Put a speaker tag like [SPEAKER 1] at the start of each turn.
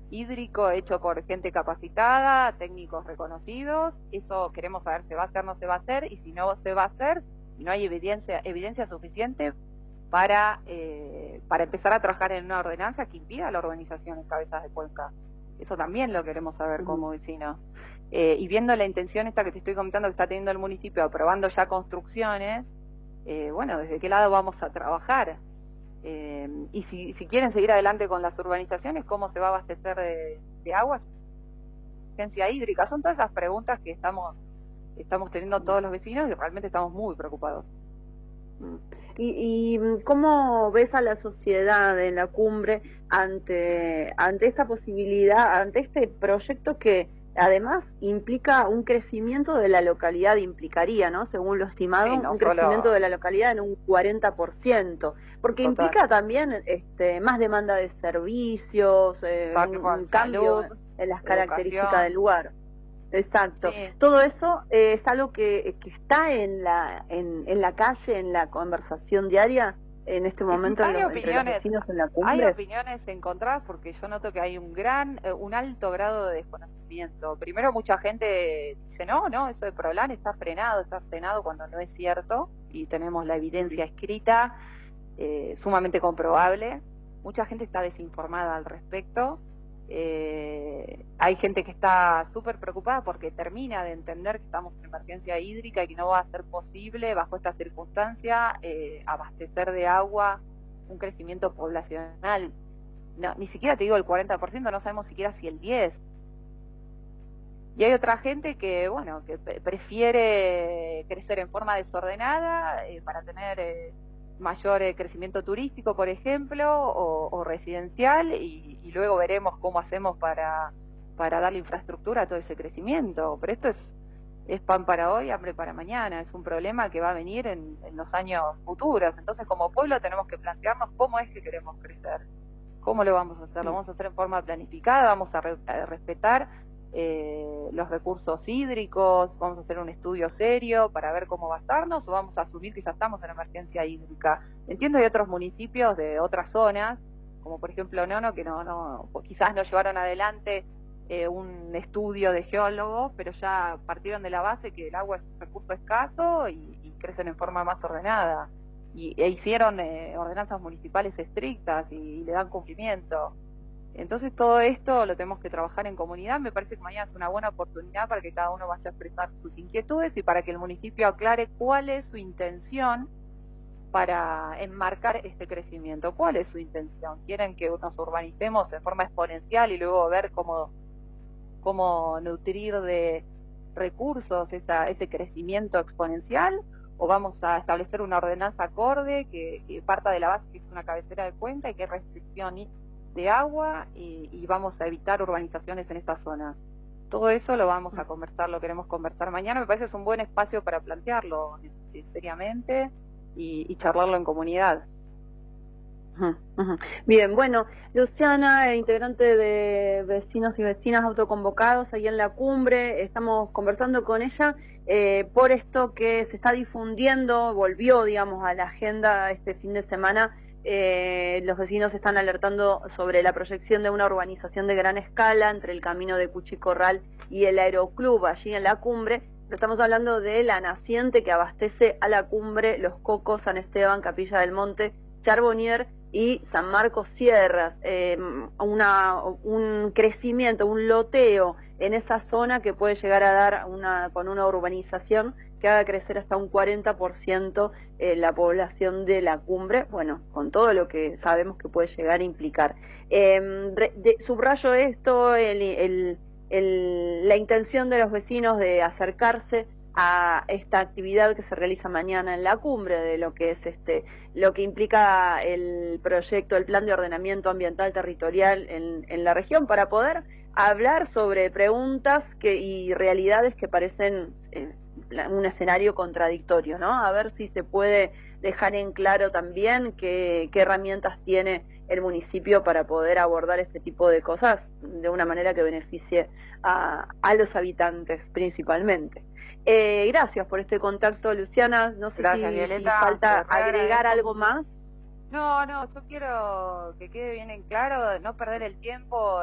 [SPEAKER 1] hídrico hecho por gente capacitada, técnicos reconocidos. Eso queremos saber si va a hacer, no se va a hacer, y si no se va a hacer, si no hay evidencia suficiente para empezar a trabajar en una ordenanza que impida la urbanización en cabezas de cuenca. Eso también lo queremos saber como vecinos. Y viendo la intención esta que te estoy comentando que está teniendo el municipio, aprobando ya construcciones, bueno, ¿desde qué lado vamos a trabajar? Y si quieren seguir adelante con las urbanizaciones, ¿cómo se va a abastecer de agua? Emergencia hídrica, son todas esas preguntas que estamos teniendo todos los vecinos y realmente estamos muy preocupados.
[SPEAKER 2] ¿Y cómo ves a la sociedad en la cumbre ante esta posibilidad, ante este proyecto que además implica un crecimiento de la localidad, implicaría, ¿no? Según lo estimado,
[SPEAKER 1] Sí, no
[SPEAKER 2] un
[SPEAKER 1] solo...
[SPEAKER 2] crecimiento de la localidad en un 40%, porque
[SPEAKER 1] Total.
[SPEAKER 2] implica también más demanda de servicios, un cambio
[SPEAKER 1] salud,
[SPEAKER 2] en las
[SPEAKER 1] educación.
[SPEAKER 2] características del lugar. Exacto.
[SPEAKER 1] Sí.
[SPEAKER 2] Todo eso es algo que está en la calle, en la conversación diaria en este momento entre los vecinos en la cumbre.
[SPEAKER 1] Hay opiniones encontradas porque yo noto que hay un alto grado de desconocimiento. Primero, mucha gente dice, no, eso de Prolan está frenado cuando no es cierto, y tenemos la evidencia escrita, sumamente comprobable. Mucha gente está desinformada al respecto. Hay gente que está súper preocupada porque termina de entender que estamos en emergencia hídrica y que no va a ser posible bajo esta circunstancia abastecer de agua un crecimiento poblacional. No, ni siquiera te digo el 40%, no sabemos siquiera si el 10%. Y hay otra gente que, bueno, que prefiere crecer en forma desordenada para tener mayor crecimiento turístico, por ejemplo, o residencial, y luego veremos cómo hacemos para darle infraestructura a todo ese crecimiento. Pero esto es pan para hoy, hambre para mañana, es un problema que va a venir en los años futuros. Entonces, como pueblo tenemos que plantearnos cómo es que queremos crecer, cómo lo vamos a hacer. Lo vamos a hacer en forma planificada, vamos a respetar los recursos hídricos, vamos a hacer un estudio serio para ver cómo bastarnos, o vamos a asumir que ya estamos en emergencia hídrica. Entiendo hay otros municipios de otras zonas, como por ejemplo Nono, que quizás no llevaron adelante un estudio de geólogos, pero ya partieron de la base que el agua es un recurso escaso y crecen en forma más ordenada. E hicieron ordenanzas municipales estrictas y le dan cumplimiento. Entonces todo esto lo tenemos que trabajar en comunidad. Me parece que mañana es una buena oportunidad para que cada uno vaya a expresar sus inquietudes y para que el municipio aclare cuál es su intención para enmarcar este crecimiento. ¿Cuál es su intención? ¿Quieren que nos urbanicemos en forma exponencial y luego ver cómo nutrir de recursos ese crecimiento exponencial? ¿O vamos a establecer una ordenanza acorde que parta de la base que es una cabecera de cuenca y que es restricción de agua y vamos a evitar urbanizaciones en estas zonas? Todo eso lo vamos a conversar, lo queremos conversar mañana. Me parece que es un buen espacio para plantearlo seriamente y charlarlo en comunidad.
[SPEAKER 2] Bien, bueno, Luciana, integrante de Vecinos y Vecinas Autoconvocados ahí en la cumbre, estamos conversando con ella por esto que se está difundiendo, volvió, digamos, a la agenda este fin de semana. Los vecinos están alertando sobre la proyección de una urbanización de gran escala entre el camino de Cuchicorral y el Aeroclub allí en la cumbre. Pero estamos hablando de la naciente que abastece a la cumbre, Los Cocos, San Esteban, Capilla del Monte, Charbonnier y San Marcos Sierras. Un crecimiento, un loteo en esa zona que puede llegar a dar con una urbanización que haga crecer hasta un 40% la población de la cumbre, bueno, con todo lo que sabemos que puede llegar a implicar. Subrayo esto, la intención de los vecinos de acercarse a esta actividad que se realiza mañana en la cumbre, de lo que es lo que implica el proyecto, el plan de ordenamiento ambiental territorial en la región, para poder hablar sobre preguntas y realidades que parecen un escenario contradictorio, ¿no? A ver si se puede dejar en claro también qué herramientas tiene el municipio para poder abordar este tipo de cosas de una manera que beneficie a los habitantes principalmente. Gracias por este contacto, Luciana. No sé si falta agregar algo más.
[SPEAKER 1] No, yo quiero que quede bien en claro, no perder el tiempo